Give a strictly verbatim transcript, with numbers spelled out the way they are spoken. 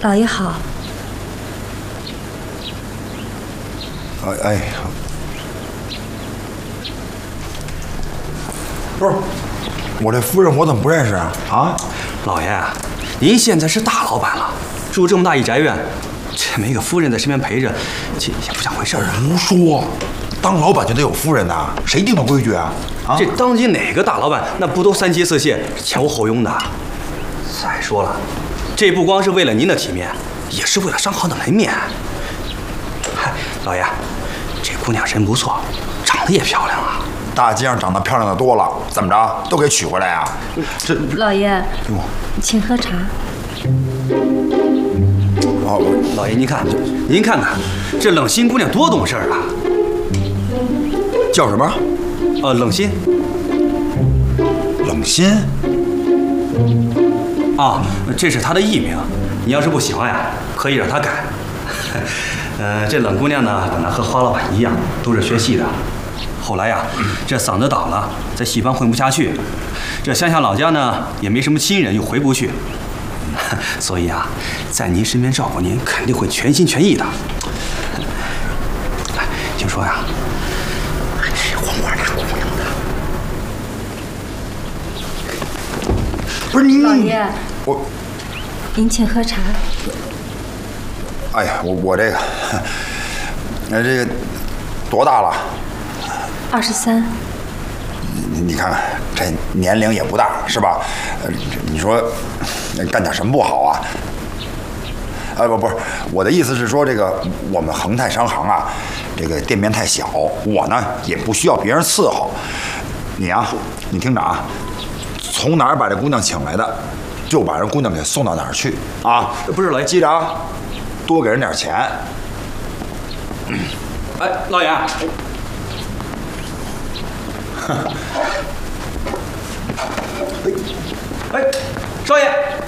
老爷好。 哎哎，不是，我这夫人我怎么不认识啊？啊， 老爷，您现在是大老板了，住这么大一宅院，这没个夫人在身边陪着，这也不像回事啊。 胡说，当老板就得有夫人呐，谁定的规矩啊？啊， 这当今哪个大老板那不都三妻四妾、前呼后拥的？再说了，这不光是为了您的体面，也是为了商行的门面。嗨，老爷，这姑娘人不错，长得也漂亮啊。 大街上长得漂亮的多了，怎么着都给娶回来呀？这老爷，请喝茶。 哦， 老爷您看，您看看，这冷心姑娘多懂事啊！ 叫什么？ 呃，冷心。 冷心？ 啊，这是她的艺名。你要是不喜欢呀，可以让她改。呃，这冷姑娘呢，本来和花老板一样，都是学戏的。后来呀，这嗓子倒了，在戏班混不下去，这乡下老家呢也没什么亲人，又回不去，所以啊，在您身边照顾您，肯定会全心全意的。听说呀，还是黄花大姑娘的。 不是您， 老爷， 我， 您请喝茶。 哎呀，我我这个，那这个多大了？ 二十三。 你你看看，这年龄也不大，是吧？呃，你说干点什么不好啊？哎，不不是，我的意思是说，这个我们恒泰商行啊，这个店面太小，我呢也不需要别人伺候。你啊，你听着啊，从哪儿把这姑娘请来的，就把人姑娘给送到哪儿去啊！ 不是老爷， 记着啊，多给人点钱。 哎，老爷。哎，哎，少爷。